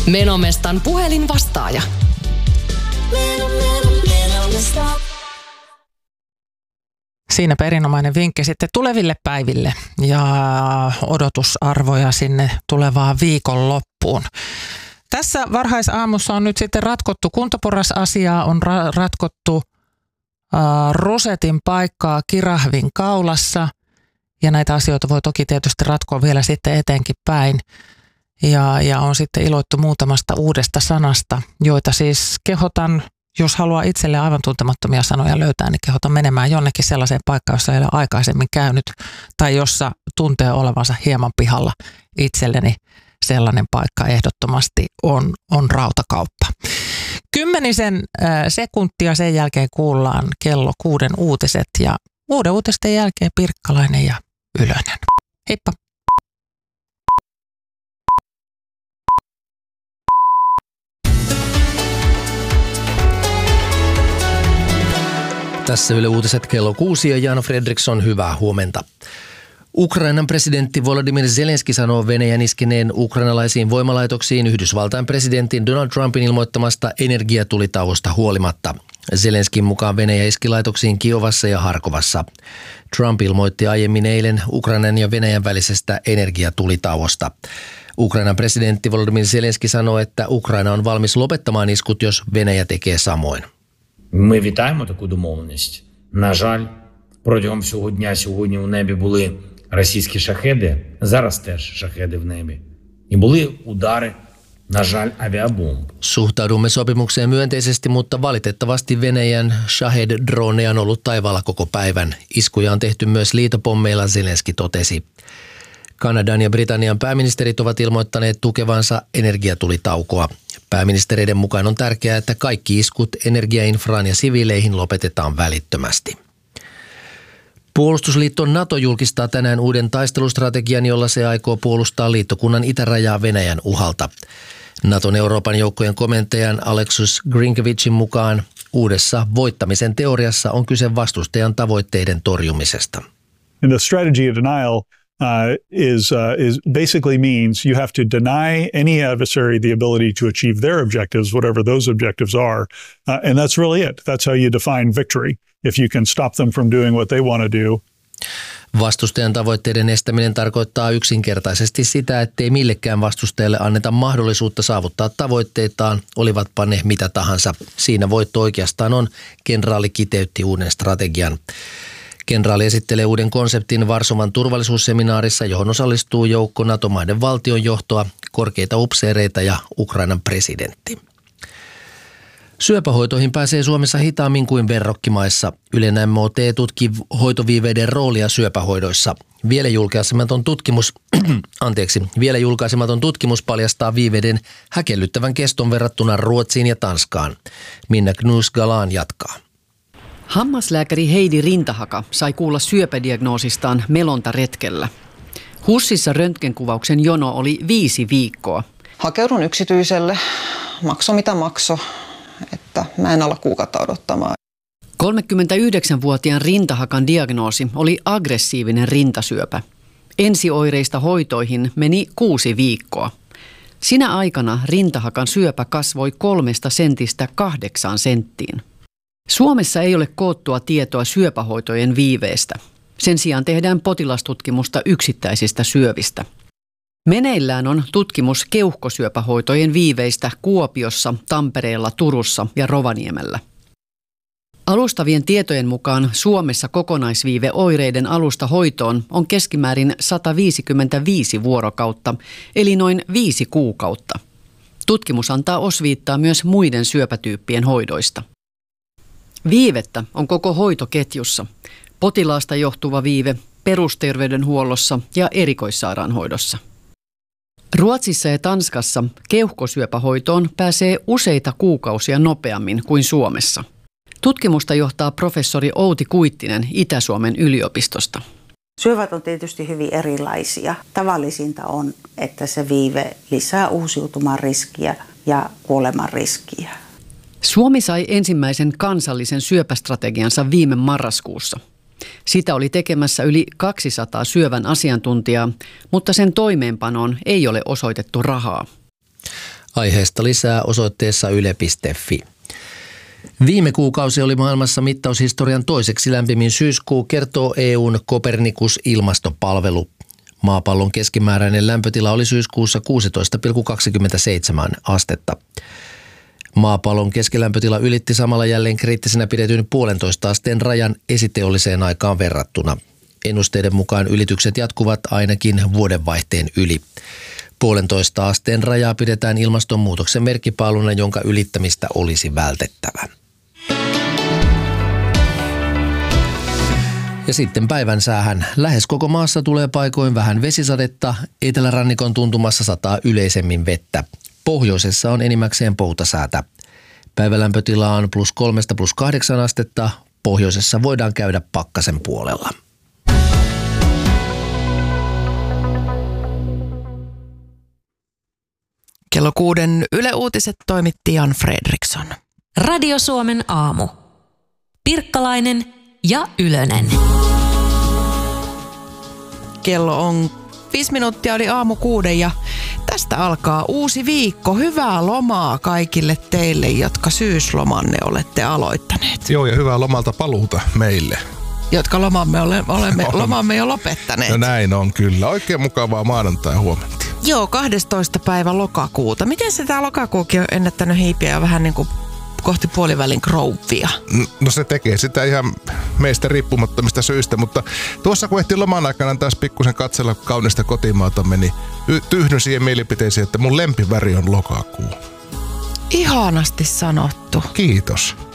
Menomestan puhelinvastaaja. Siinäpä erinomainen vinkki sitten tuleville päiville ja odotusarvoja sinne tulevaan viikonloppuun. Tässä varhaisaamussa on nyt sitten ratkottu kuntoporrasasiaa, on ratkottu rosetin paikkaa kirahvin kaulassa ja näitä asioita voi toki tietysti ratkoa vielä sitten eteenkin päin. Ja on sitten iloittu muutamasta uudesta sanasta, joita siis kehotan, jos haluaa itselle aivan tuntemattomia sanoja löytää, niin kehotan menemään jonnekin sellaiseen paikkaan, jossa ei ole aikaisemmin käynyt tai jossa tuntee olevansa hieman pihalla itselleni. Sellainen paikka ehdottomasti on rautakauppa. 10 sekuntia sen jälkeen kuullaan kello 6 uutiset ja uuden uutisten jälkeen Pirkkalainen ja Ylönen. Heippa! Tässä Yle Uutiset kello 6 ja Jan Fredriksson, hyvää huomenta. Ukrainan presidentti Volodymyr Zelenski sanoo Venäjän iskeneen ukrainalaisiin voimalaitoksiin Yhdysvaltain presidentin Donald Trumpin ilmoittamasta energiatulitauosta huolimatta. Zelenskin mukaan Venäjä iski laitoksiin Kiovassa ja Harkovassa. Trump ilmoitti aiemmin eilen Ukrainan ja Venäjän välisestä energiatulitauosta. Ukrainan presidentti Volodymyr Zelenski sanoo, että Ukraina on valmis lopettamaan iskut, jos Venäjä tekee samoin. Ми вітаємо таку домовленість. На жаль, протягом всього дня сьогодні у небі були російські шахеди, зараз теж шахеди в небі. І були удари, на жаль, авіабомб. Suhtaudumme sopimukseen myönteisesti, mutta valitettavasti Venäjän Shahed-droneja on ollut taivaalla koko päivän. Iskuja on tehty myös liitopommeilla, Zelenski totesi. Kanadan ja Britannian pääministerit ovat ilmoittaneet tukevansa energiatulitaukoa. Pääministereiden mukaan on tärkeää, että kaikki iskut energiainfraan ja siviileihin lopetetaan välittömästi. Puolustusliitto NATO julkistaa tänään uuden taistelustrategian, jolla se aikoo puolustaa liittokunnan itärajaa Venäjän uhalta. Naton Euroopan joukkojen komentajan Alexus Grinkevicin mukaan uudessa voittamisen teoriassa on kyse vastustajan tavoitteiden torjumisesta. And the strategy of denial is basically means you have to deny any adversary the ability to achieve their objectives, whatever those objectives are. And that's really it. That's how you define victory. If you can stop them from doing what they want to do. Vastustajan tavoitteiden estäminen tarkoittaa yksinkertaisesti sitä, ettei millekään vastustajalle anneta mahdollisuutta saavuttaa tavoitteitaan, olivatpa ne mitä tahansa. Siinä voitto oikeastaan on, kenraali kiteytti uuden strategian. Kenraali esittelee uuden konseptin Varsovan turvallisuusseminaarissa, johon osallistuu joukko NATO-maiden valtionjohtoa, korkeita upseereita ja Ukrainan presidentti. Syöpähoitoihin pääsee Suomessa hitaammin kuin verrokkimaissa. Ylen MOT tutkii hoitoviiveiden roolia syöpähoidoissa. Vielä julkaisematon tutkimus paljastaa viiveiden häkellyttävän keston verrattuna Ruotsiin ja Tanskaan. Minna Knus-Galan jatkaa. Hammaslääkäri Heidi Rintahaka sai kuulla syöpädiagnoosistaan melontaretkellä. HUSissa röntgenkuvauksen jono oli 5 viikkoa. Hakeudun yksityiselle, makso mitä makso, että mä en ala kuukautta odottamaan. 39-vuotiaan Rintahakan diagnoosi oli aggressiivinen rintasyöpä. Ensioireista hoitoihin meni 6 viikkoa. Sinä aikana Rintahakan syöpä kasvoi 3 sentistä 8 senttiin. Suomessa ei ole koottua tietoa syöpähoitojen viiveestä. Sen sijaan tehdään potilastutkimusta yksittäisistä syövistä. Meneillään on tutkimus keuhkosyöpähoitojen viiveistä Kuopiossa, Tampereella, Turussa ja Rovaniemellä. Alustavien tietojen mukaan Suomessa kokonaisviive oireiden alusta hoitoon on keskimäärin 155 vuorokautta, eli noin 5 kuukautta. Tutkimus antaa osviittaa myös muiden syöpätyyppien hoidoista. Viivettä on koko hoitoketjussa. Potilaasta johtuva viive perusterveydenhuollossa ja erikoissairaanhoidossa. Ruotsissa ja Tanskassa keuhkosyöpähoitoon pääsee useita kuukausia nopeammin kuin Suomessa. Tutkimusta johtaa professori Outi Kuittinen Itä-Suomen yliopistosta. Syövät on tietysti hyvin erilaisia. Tavallisinta on, että se viive lisää uusiutuman riskiä ja kuoleman riskiä. Suomi sai ensimmäisen kansallisen syöpästrategiansa viime marraskuussa. Sitä oli tekemässä yli 200 syövän asiantuntijaa, mutta sen toimeenpanoon ei ole osoitettu rahaa. Aiheesta lisää osoitteessa yle.fi. Viime kuukausi oli maailmassa mittaushistorian toiseksi lämpimin syyskuu, kertoo EUn Copernicus-ilmastopalvelu. Maapallon keskimääräinen lämpötila oli syyskuussa 16,27 astetta. Maapallon keskilämpötila ylitti samalla jälleen kriittisenä pidetyn 1,5 asteen rajan esiteolliseen aikaan verrattuna. Ennusteiden mukaan ylitykset jatkuvat ainakin vuodenvaihteen yli. 1,5 asteen rajaa pidetään ilmastonmuutoksen merkkipaaluna, jonka ylittämistä olisi vältettävä. Ja sitten päivän säähän. Lähes koko maassa tulee paikoin vähän vesisadetta, etelärannikon tuntumassa sataa yleisemmin vettä. Pohjoisessa on enimmäkseen poutasäätä. Päivälämpötila on +3 + 8 astetta. Pohjoisessa voidaan käydä pakkasen puolella. Kello 6 Yle Uutiset toimitti Jan Fredriksson. Radio Suomen aamu. Pirkkalainen ja Ylönen. Kello on 5 minuuttia oli aamu 6 ja tästä alkaa uusi viikko. Hyvää lomaa kaikille teille, jotka syyslomanne olette aloittaneet. Joo, ja hyvää lomalta paluuta meille. Jotka olemme lomamme jo lopettaneet. No näin on kyllä. Oikein mukavaa maanantai huomenta. Joo, 12. päivä lokakuuta. Miten se tää lokakuukin on ennättänyt hiipiä jo vähän niin kuin kohti puolivälin Grovea? No se tekee sitä ihan meistä riippumattomista syistä, mutta tuossa kun ehti loman aikana taas pikkusen katsella kaunista kotimaatamme, niin tyhdyn siihen mielipiteeseen, että mun lempiväri on lokakuu. Ihanasti sanottu. Kiitos.